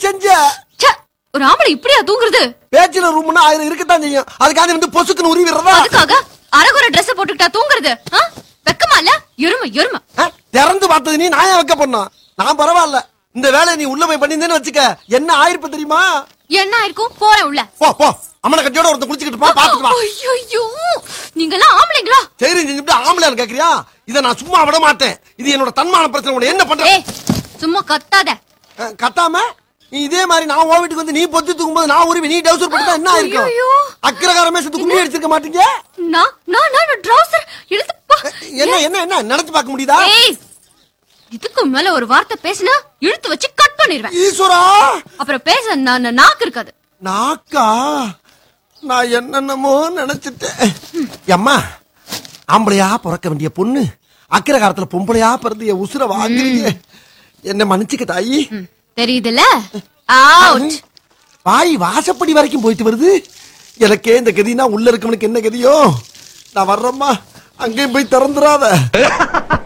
செஞ்ச. ஒரு ஆம்பளை இப்படியா தூங்குறது? பேச்சுலர் ரூம்னா 1000 இருக்கத்தான் செய்யும். அதுக்காக வந்து பொசுக்குன்னு உருவி விடுறதா? அதுக்காக அரகுற Dress போட்டுக்கிட்டா தூங்குறது? வெக்கமா இல்ல? எருமை. திறந்து பார்த்தது நீ, நான் ஏன் வைக்க பண்ணோம்? நான் பரவாயில்ல. இந்த வேலையை நீ உள்ள போய் பண்ணிருந்தேன்னு வச்சுக்க, என்ன ஆயிருப்ப தெரியுமா? என்ன ஆயிருக்கும்? போறேன் உள்ள. போ அம்மனை கட்டியோட ஒருத்தன் குளிச்சுக்கிட்டு போ, பாத்துட்டு வா. ஐயோ, நீங்க எல்லாம் ஆம்பளைங்களா? சரி, நீ இப்படி ஆம்பளைன்னு கேக்குறியா? இத நான் சும்மா விட மாட்டேன். இது என்னோட தன்மான பிரச்சனை. உன்னை என்ன பண்ற? சும்மா கத்தாத. கத்தாம நீ இதே மாதிரி நான் உன் வீட்டுக்கு வந்து நீ பொத்து தூக்கும்போது நான் உருவி நீ டவுசர் போட்டுட்டா என்ன ஆயிருக்கும்? அக்கிரகாரமே சேர்த்து கும்மி அடிச்சிருக்க மாட்டீங்க? நான் ட்ரவுசர் இழுத்து என்ன நினைச்சு பார்க்க முடியுதா? இதுக்கு மேல ஒரு வார்த்தை பேசினா இழுத்து வச்சு கட் பண்ணிடுவேன். ஈஸ்வரா, அப்புறம் பேச நாக்கு இருக்காது. நாக்கா? நான் என்னென்னமோ நினைச்சிட்டேன். அம்மா, ஆம்பளையா பிறக்க வேண்டிய பொண்ணு அக்கிரகாரத்துல பொம்பளையா பிறந்து என் உசுர வாங்குறீங்க. என்ன மன்னிச்சுக்க தாயி. தெரியுதுல? அவுட். வாய் வாசப்படி வரைக்கும் போயிட்டு வருது. எனக்கே இந்த கதினா உள்ள இருக்கவனுக்கு என்ன கதியோ? நான் வர்றேம்மா, அங்கேயும் போய் திறந்துடாத.